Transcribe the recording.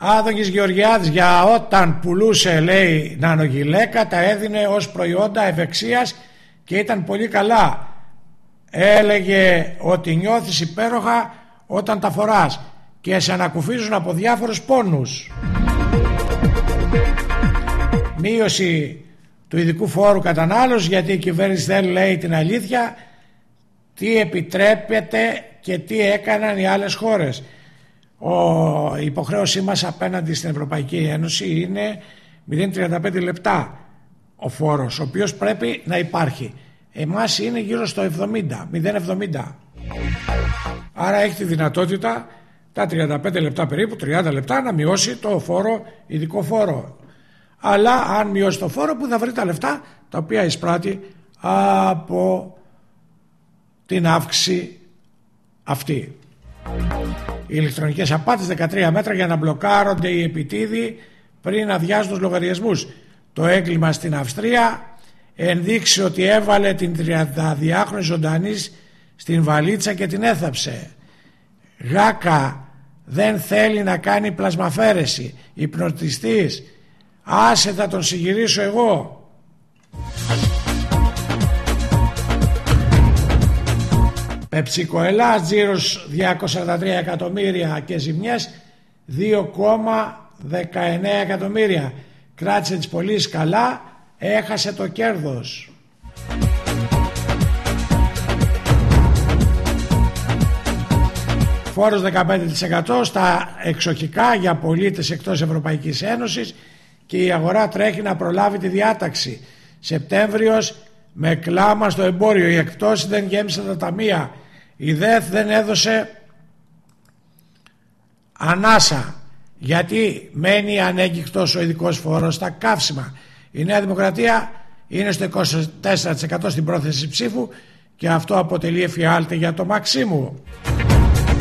Άδωνης Γεωργιάδης για όταν πουλούσε, λέει, νανογυλαίκα, τα έδινε ως προϊόντα ευεξίας και ήταν πολύ καλά. Έλεγε ότι νιώθεις υπέροχα όταν τα φοράς και σε ανακουφίζουν από διάφορους πόνους. Μείωση του ειδικού φόρου κατανάλωσης, γιατί η κυβέρνηση δεν λέει την αλήθεια, τι επιτρέπεται και τι έκαναν οι άλλες χώρες. Η υποχρέωσή μας απέναντι στην Ευρωπαϊκή Ένωση είναι 0,35 λεπτά ο φόρος, ο οποίος πρέπει να υπάρχει. Εμάς είναι γύρω στο 0,70. Άρα έχει τη δυνατότητα τα 35 λεπτά περίπου, 30 λεπτά να μειώσει το φόρο, ειδικό φόρο. Αλλά αν μειώσει το φόρο, που θα βρει τα λεφτά τα οποία εισπράττει από την αύξηση αυτή. Οι ηλεκτρονικές απάτες, 13 μέτρα για να μπλοκάρονται οι επιτίδοι πριν αδειάζουν τους λογαριασμούς. Το έγκλημα στην Αυστρία ενδείξει ότι έβαλε την 32χρονη ζωντανή στην βαλίτσα και την έθαψε. Γάκα δεν θέλει να κάνει πλασμαφέρεση. Υπνοτιστής, άσε θα τον συγυρίσω εγώ. Πεψικοελάς, τζίρος 243 εκατομμύρια και ζημιές 2,19 εκατομμύρια. Κράτησε τις πωλήσεις καλά, έχασε το κέρδος. Φόρος 15% στα εξοχικά για πολίτες εκτός Ευρωπαϊκής Ένωσης και η αγορά τρέχει να προλάβει τη διάταξη. Σεπτέμβριος με κλάμα στο εμπόριο, οι εκτόσεις δεν γέμισαν τα ταμεία, η ΔΕΘ δεν έδωσε ανάσα γιατί μένει ανέγκυκτος ο ειδικός φόρος στα καύσιμα. Η Νέα Δημοκρατία είναι στο 24% στην πρόθεση ψήφου και αυτό αποτελεί εφιάλτη για το Μαξίμου.